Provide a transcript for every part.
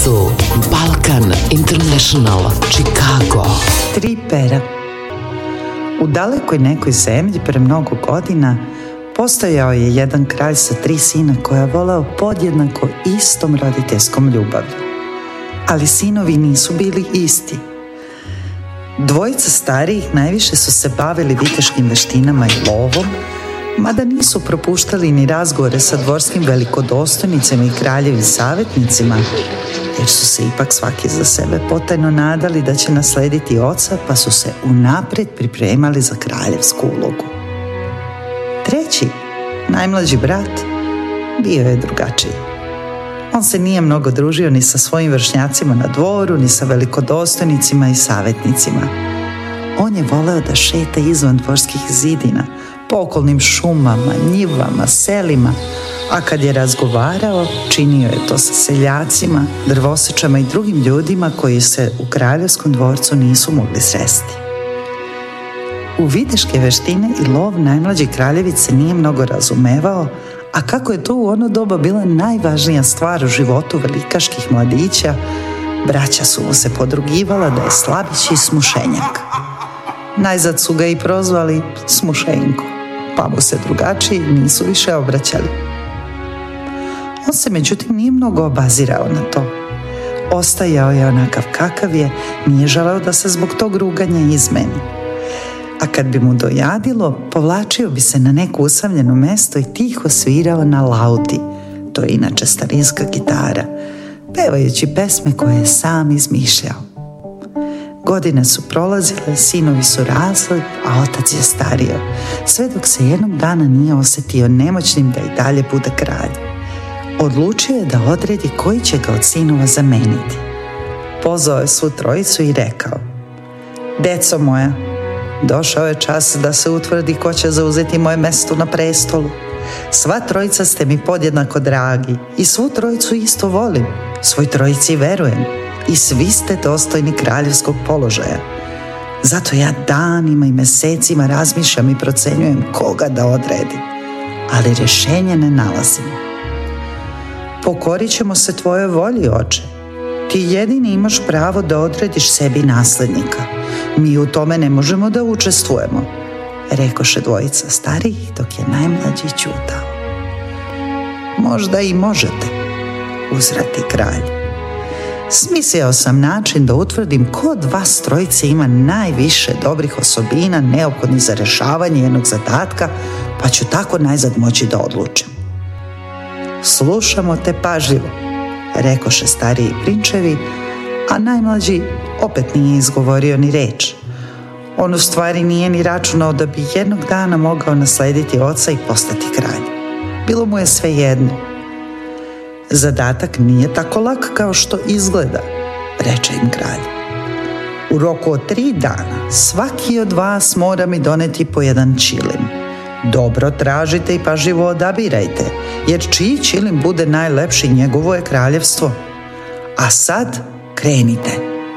su Balkan International Chicago. Tri pera. U dalekoj nekoj zemlji pre mnogo godina postojao je jedan kralj sa 3 sina koja voleo podjednako istom roditeljskom ljubavlju. Ali sinovi nisu bili isti. Dvojica starijih najviše su se bavili viteškim veštinama i lovom, mada nisu propuštali ni razgovore sa dvorskim velikodostojnicima i kraljevim savjetnicima, jer su se ipak svaki za sebe potajno nadali da će naslediti oca, pa su se unaprijed pripremali za kraljevsku ulogu. Treći, najmlađi brat, bio je drugačiji. On se nije mnogo družio ni sa svojim vršnjacima na dvoru, ni sa velikodostojnicima i savjetnicima. On je voleo da šeta izvan dvorskih zidina, po okolnim šumama, njivama, selima, a kad je razgovarao, činio je to sa seljacima, drvosečama i drugim ljudima koji se u kraljevskom dvorcu nisu mogli sresti. U viteške veštine i lov najmlađi kraljević se nije mnogo razumevao, a kako je to u ono doba bila najvažnija stvar u životu velikaških mladića, braća su mu se podrugivala da je slabić i smušenjak. Najzad su ga i prozvali Smušenko, pa mu se drugačiji nisu više obraćali. On se međutim nije mnogo obazirao na to. Ostajao je onakav kakav je, nije želeo da se zbog tog ruganja izmeni. A kad bi mu dojadilo, povlačio bi se na neko usamljeno mesto i tiho svirao na lauti, to je inače starinska gitara, pevajući pesme koje je sam izmišljao. Godine su prolazile, sinovi su rasli, a otac je stario, sve dok se jednog dana nije osjetio nemoćnim da i dalje bude kralj. Odlučio je da odredi koji će ga od sinova zameniti. Pozvao je svu trojicu i rekao: "Deco moja, došao je čas da se utvrdi ko će zauzeti moje mesto na prestolu. Sva trojica ste mi podjednako dragi i svu trojicu isto volim, svoj trojici verujem i svi ste dostojni kraljevskog položaja. Zato ja danima i mesecima razmišljam i procenjujem koga da odredim, ali rješenje ne nalazim. Pokorit ćemo se tvojoj volji, oče. Ti jedini imaš pravo da odrediš sebi nasljednika. Mi u tome ne možemo da učestvujemo", rekoše dvojica starijih dok je najmlađi ćutao. "Možda i možete", uzvrati kralj. "Smislio sam način da utvrdim ko od vas trojice ima najviše dobrih osobina neophodnih za rješavanje jednog zadatka, pa ću tako najzad moći da odlučim." "Slušamo te pažljivo", rekoše stariji prinčevi, a najmlađi opet nije izgovorio ni reč. On u stvari nije ni računao da bi jednog dana mogao naslediti oca i postati kralj. Bilo mu je sve jedno. "Zadatak nije tako lak kao što izgleda", reče im kralj. "U roku od 3 dana svaki od vas mora mi doneti po jedan čilim. Dobro tražite i pažljivo odabirajte, jer čiji čilim bude najlepši, njegovo je kraljevstvo. A sad krenite."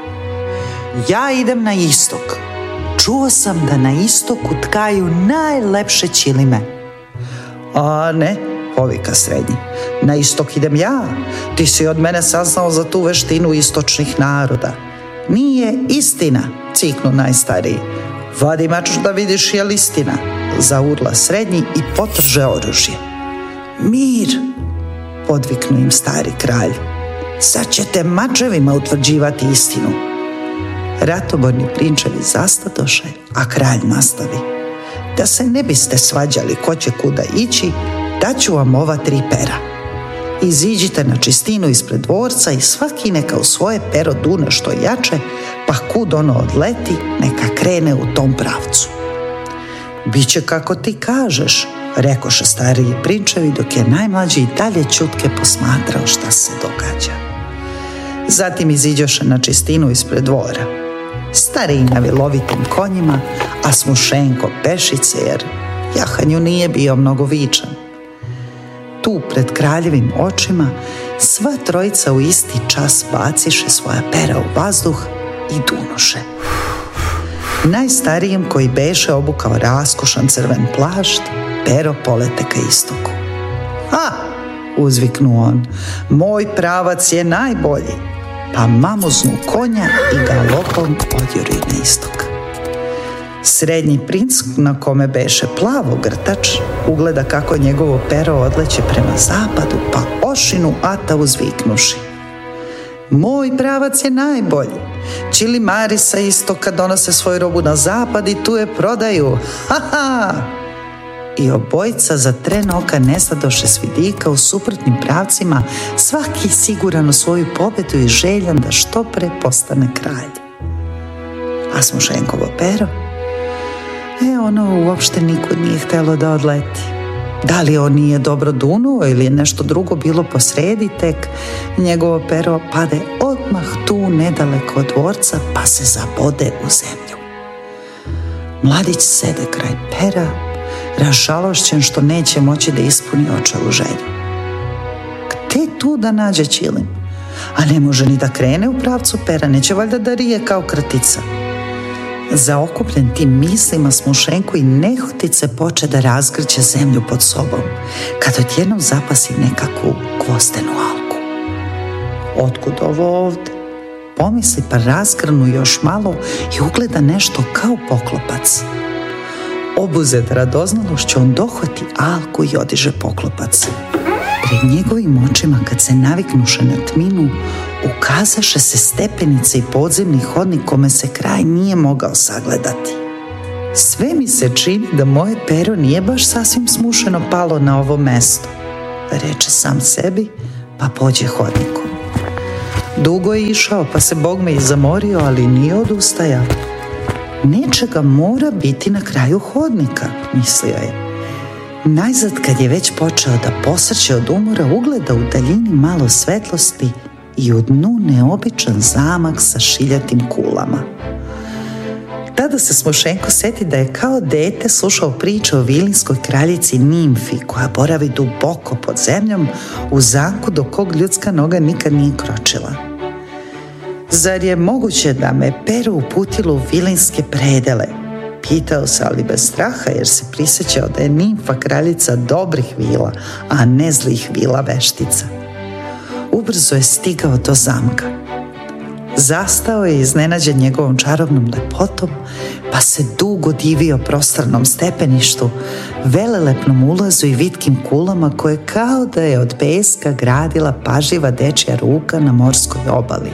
"Ja idem na istok. Čuo sam da na istoku tkaju najlepše čilime." "A ne", povika srednji, "na istok idem ja. Ti si od mene saznao za tu veštinu istočnih naroda." "Nije istina", ciknu najstariji. "Vadi mač da vidiš je li istina", zaurla srednji i potrže oružje. "Mir", podviknu im stari kralj. "Sad ćete mačevima utvrđivati istinu." Ratoborni prinčevi zastadoše, a kralj nastavi: "Da se ne biste svađali ko će kuda ići, daću vam ova 3 pera. Iziđite na čistinu ispred dvorca i svaki neka u svoje pero dune što jače, pa kud ono odleti, neka krene u tom pravcu." "Biće kako ti kažeš", rekoše stariji prinčevi dok je najmlađi i dalje ćutke posmatrao šta se događa. Zatim iziđoše na čistinu ispred dvora. Stariji na vilovitim konjima, a Smušenko pešice, jer jahanju nije bio mnogo vičan. Tu pred kraljevim očima sva trojica u isti čas baciše svoja pera u vazduh i dunoše. Najstarijem, koji beše obukao raskošan crven plašt, pero polete ka istoku. "Ha!" uzviknuo on, "moj pravac je najbolji, pa mamuznu konja i galopom odjuri na istok. Srednji princ, na kome beše plavo grtač, ugleda kako njegovo pero odleće prema zapadu, pa ošinu ata uzviknuši: moj pravac je najbolji. Čilimari sa istoka donose svoju robu na zapad i tu je prodaju. Ha ha! I obojica za tren oka nestadoše s vidika u suprotnim pravcima, svaki siguran u svoju pobedu i željan da što pre postane kralj. A Smušenkovo pero? Ono uopšte nikud nije htjelo da odleti. Da li on nije dobro dunuo ili je nešto drugo bilo posredi, tek njegovo pero pade odmah tu nedaleko od dvorca pa se zabode u zemlju. Mladić sede kraj pera, ražalošćen što neće moći da ispuni očevu želju. Gde tu da nađe Ćilim? A ne može ni da krene u pravcu pera, neće valjda da rije kao krtica. Zaokupljen tim mislima, Smušenko i nehotice poče da razgrće zemlju pod sobom, kad odjednom zapasi nekakvu gvozdenu alku. Otkud ovo ovde? Pomisli pa razgrnu još malo i ugleda nešto kao poklopac. Obuzet radoznalošću on dohvati alku i odiže poklopac. Pred njegovim očima, kad se naviknuše na tminu, ukazaše se stepenice i podzemni hodnik kome se kraj nije mogao sagledati. Sve mi se čini da moje pero nije baš sasvim smušeno palo na ovo mesto, reče sam sebi, pa pođe hodnikom. Dugo je išao, pa se bogme i zamorio, ali nije odustajao. Nečega mora biti na kraju hodnika, mislio je. Najzad, kad je već počeo da posrće od umora, ugleda u daljini malo svetlosti i u dnu neobičan zamak sa šiljatim kulama. Tada se Smušenko seti da je kao dete slušao priče o vilinskoj kraljici Nimfi, koja boravi duboko pod zemljom u zamku do kog ljudska noga nikad nije kročila. Zar je moguće da me pero uputilo u vilinske predele? Pitao se, ali bez straha, jer se prisjećao da je Nimfa kraljica dobrih vila, a ne zlih vila veštica. Ubrzo je stigao do zamka. Zastao je iznenađen njegovom čarobnom lepotom, pa se dugo divio prostranom stepeništu, velelepnom ulazu i vitkim kulama koje kao da je od peska gradila pažljiva dečja ruka na morskoj obali.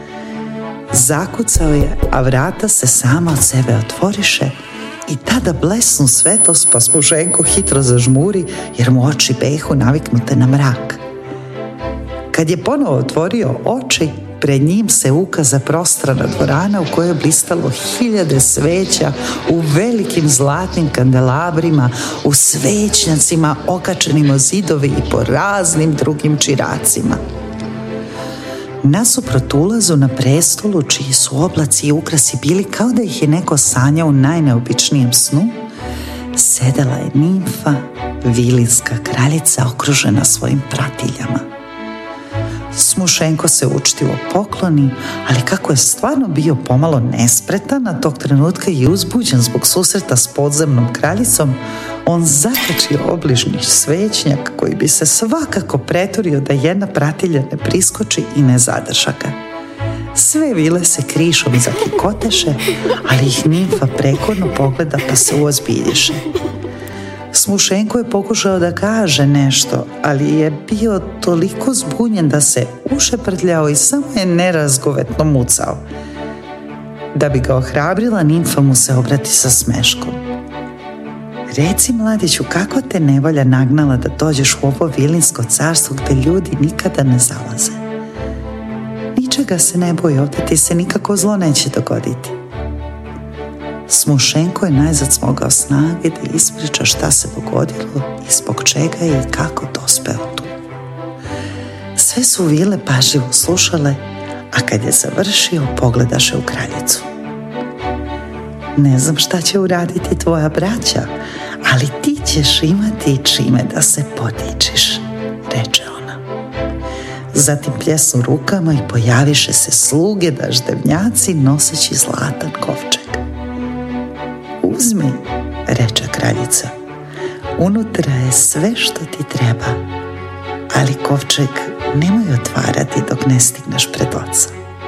Zakucao je, a vrata se sama od sebe otvoriše i tada blesnu svetlost, pa Smušenko hitro zažmuri jer mu oči behu naviknute na mrak. Kad je ponovo otvorio oči, pred njim se ukaza prostrana dvorana u kojoj je blistalo 1000 sveća u velikim zlatnim kandelabrima, u svećnjacima okačenim o zidovi i po raznim drugim čiracima. Nasuprot ulazu na prestolu, čiji su oblaci i ukrasi bili kao da ih je neko sanjao u najneobičnijem snu, sedela je Nimfa, vilinska kraljica okružena svojim pratiljama. Smušenko se učtivo pokloni, ali kako je stvarno bio pomalo nespretan, a tog trenutka i uzbuđen zbog susreta s podzemnom kraljicom, on zakači obližnji svećnjak koji bi se svakako preturio da jedna pratilja ne priskoči i ne zadrža ga. Sve vile se krišom zakikoteše, ali ih Nimfa prekorno pogleda pa se uozbiljiše. Smušenko je pokušao da kaže nešto, ali je bio toliko zbunjen da se ušeprtljao i samo je nerazgovetno mucao. Da bi ga ohrabrila, Nimfa mu se obrati sa smeškom. Reci, mladiću, kako te nevolja nagnala da dođeš u ovo vilinsko carstvo gde ljudi nikada ne zalaze? Ničega se ne boj, ovdje ti se nikako zlo neće dogoditi. Smušenko je najzad smogao snage da ispriča šta se dogodilo i zbog čega je i kako dospeo tu. Sve su vile pažljivo slušale, a kad je završio, pogledaše u kraljicu. Ne znam šta će uraditi tvoja braća, ali ti ćeš imati čime da se podičiš, reče ona. Zatim pljesnu rukama i pojaviše se sluge daždevnjaci noseći zlatan kovčeg. Uzmi, reče kraljica, unutra je sve što ti treba, ali kovčeg nemoj otvarati dok ne stigneš pred oca.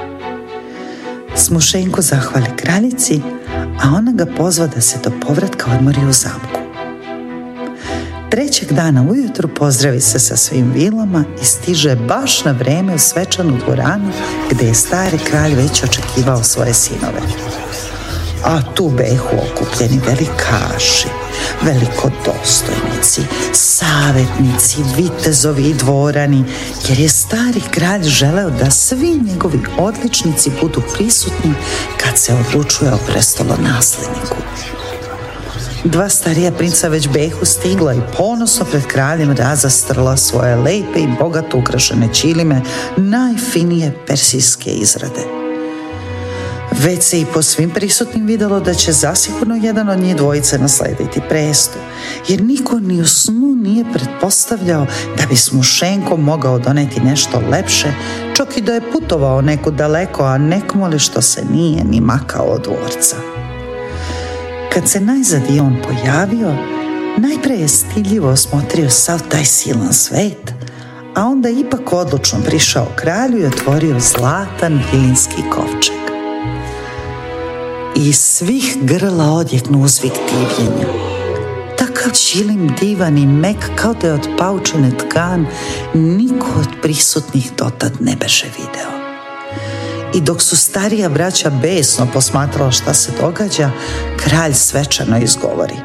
Smušenko zahvali kraljici, a ona ga pozva da se do povratka odmori u zamku. Trećeg dana ujutro pozdravi se sa svim vilama i stiže baš na vreme u svečanu dvoranu gdje je stari kralj već očekivao svoje sinove. A tu behu okupljeni velikaši, velikodostojnici, savjetnici, vitezovi i dvorani, jer je stari kralj želeo da svi njegovi odličnici budu prisutni kad se odlučuje o prestolonasljedniku. Dva starija princa već behu stigla i ponosno pred kraljem razastrla svoje lepe i bogato ukrašene čilime najfinije persijske izrade. Već se i po svim prisutnim vidjelo da će zasigurno jedan od njih dvojice naslediti presto, jer niko ni u snu nije pretpostavljao da bi Smušenko mogao doneti nešto lepše, čak i da je putovao nekud daleko, a nekmoli što se nije ni makao od dvorca. Kad se najzad i on pojavio, najpre je stidljivo osmotrio sav taj silan svet, a onda ipak odlučno prišao kralju i otvorio zlatan vilinski kovčeg. Iz svih grla odjeknu uzvik divljenja. Takav čilim divan i mek kao da je od paučine tkan niko od prisutnih dotad ne beše video. I dok su starija braća besno posmatrala šta se događa, kralj svečano izgovori: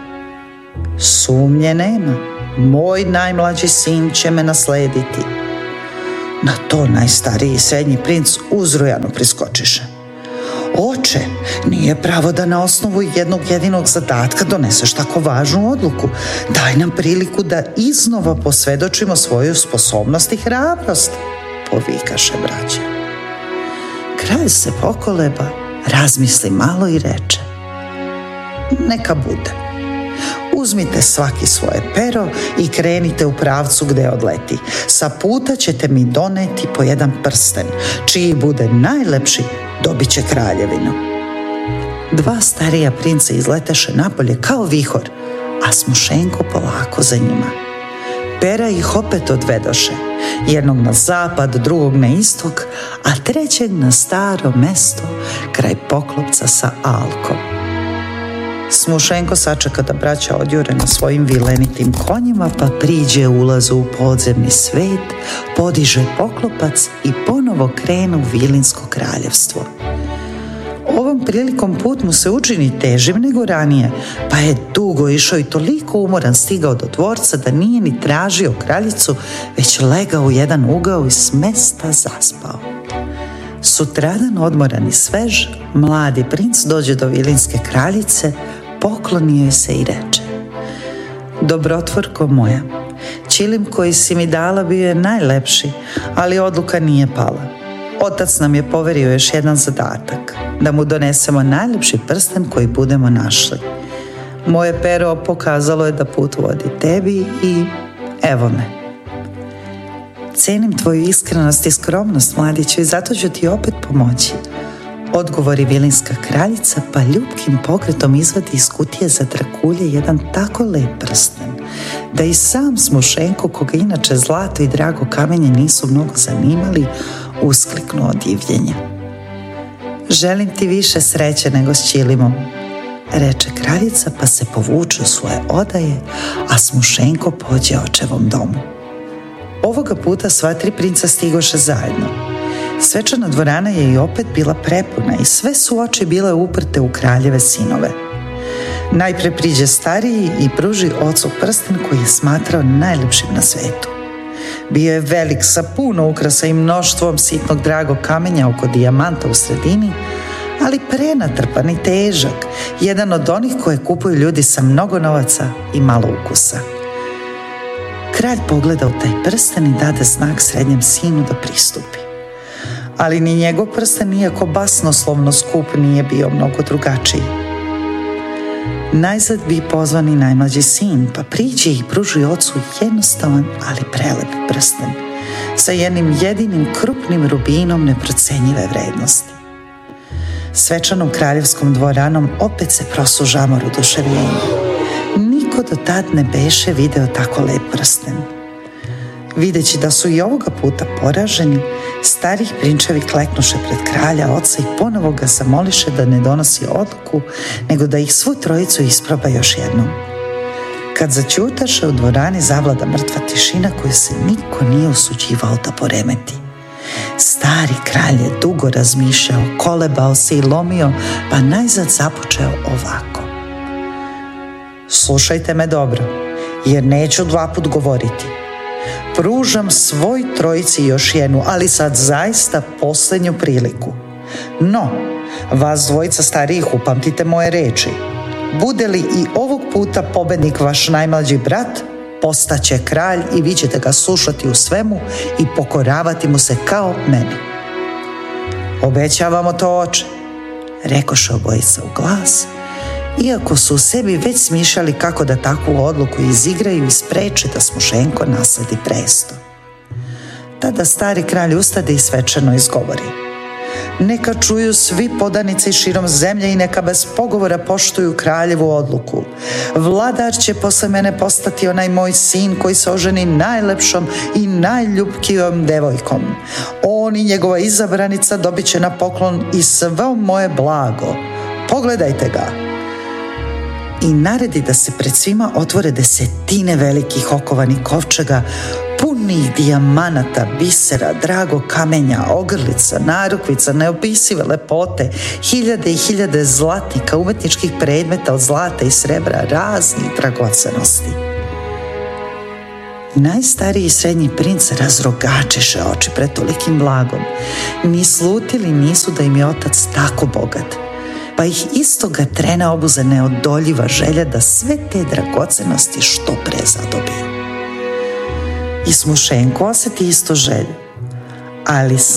sumnje nema, moj najmlađi sin će me naslediti. Na to najstariji i srednji princ uzrujano priskočiše: oče, nije pravo da na osnovu jednog jedinog zadatka doneseš tako važnu odluku. Daj nam priliku da iznova posvjedočimo svoju sposobnost i hrabrost, povikaše braća. Kralj se pokoleba, razmisli malo i reče: neka bude. Uzmite svaki svoje pero i krenite u pravcu gdje odleti. Sa puta ćete mi doneti po jedan prsten. Čiji bude najlepši, dobit će kraljevinu. Dva starija princa izleteše napolje kao vihor, a Smušenko polako za njima. Pera ih opet odvedoše, jednog na zapad, drugog na istok, a trećeg na staro mesto kraj poklopca sa Alkom. Smušenko sačeka da braća odjure na svojim vilenitim konjima, pa priđe ulazu u podzemni svet, podiže poklopac i ponovo krene u Vilinsko kraljevstvo. Ovom prilikom put mu se učini težim nego ranije, pa je dugo išao i toliko umoran stigao do dvorca da nije ni tražio kraljicu, već legao u jedan ugao i smesta zaspao. Sutradan, odmoran i svež, mladi princ dođe do Vilinske kraljice, poklonio joj se i reče: dobrotvorko moja, čilim koji si mi dala bio je najlepši, ali odluka nije pala. Otac nam je poverio još jedan zadatak, da mu donesemo najlepši prsten koji budemo našli. Moje pero pokazalo je da put vodi tebi i evo me. Cenim tvoju iskrenost i skromnost, mladiću, i zato ću ti opet pomoći, odgovori Vilinska kraljica, pa ljubkim pokretom izvadi iz kutije za drakulje jedan tako lep prsten, da i sam Smušenko, koga inače zlato i drago kamenje nisu mnogo zanimali, uskliknuo od divljenja. Želim ti više sreće nego s čilimom, reče kraljica, pa se povuče u svoje odaje, a Smušenko pođe očevom domu. Ovoga puta sva tri princa stigoše zajedno. Svečana dvorana je i opet bila prepuna i sve su oči bile uprte u kraljeve sinove. Najpre priđe stariji i pruži ocu prsten koji je smatrao najljepšim na svetu. Bio je velik, sa puno ukrasa i mnoštvom sitnog dragog kamenja oko dijamanta u sredini, ali prenatrpan i težak, jedan od onih koje kupuju ljudi sa mnogo novaca i malo ukusa. Kralj pogleda u taj prsten i dade znak srednjem sinu da pristupi. Ali ni njegov prsten, iako basnoslovno skup, nije bio mnogo drugačiji. Najzad bi pozvani najmlađi sin, pa priđe i pruži ocu jednostavan, ali prelep prsten, sa jednim jedinim krupnim rubinom neprocenjive vrednosti. Svečanom kraljevskom dvoranom opet se prosu žamor oduševljenja. Niko do tad ne beše video tako lep prsten. Videći da su i ovoga puta poraženi, starih prinčevi kleknuše pred kralja oca i ponovo ga zamoliše da ne donosi odluku, nego da ih svu trojicu isproba još jednom. Kad zaćutaše, u dvorani zavlada mrtva tišina koju se niko nije usuđivao da poremeti. Stari kralj je dugo razmišljao, kolebao se i lomio, pa najzad započeo ovako. Slušajte me dobro, jer neću 2 put govoriti. Pružam svoj trojici još jednu, ali sad zaista posljednju priliku. No, vas dvojica starijih upamtite moje reči. Bude li i ovog puta pobednik vaš najmlađi brat, postaće kralj i vi ćete ga slušati u svemu i pokoravati mu se kao meni. Obećavamo to, oče, rekoše obojica u glas, iako su u sebi već smišljali kako da takvu odluku izigraju i spreče da Smušenko nasledi presto. Tada stari kralj ustade i svečano izgovori. Neka čuju svi podanici širom zemlje i neka bez pogovora poštuju kraljevu odluku. Vladar će posle mene postati onaj moj sin koji se oženi najlepšom i najljubkijom devojkom. On i njegova izabranica dobit će na poklon i svo moje blago. Pogledajte ga. I naredi da se pred svima otvore 10 velikih okovanih kovčega, punih dijamanata, bisera, dragog kamenja, ogrlica, narukvica, neopisive lepote, 1000 i 1000 zlatnika, umetničkih predmeta od zlata i srebra, raznih dragocenosti. Najstariji srednji princ razrogačiše oči pred tolikim blagom. Ni slutili nisu da im je otac tako bogat, pa ih istoga trena obuze neodoljiva želja da sve te dragocenosti što pre zadobiju. I Smušenko osjeti isto želju, ali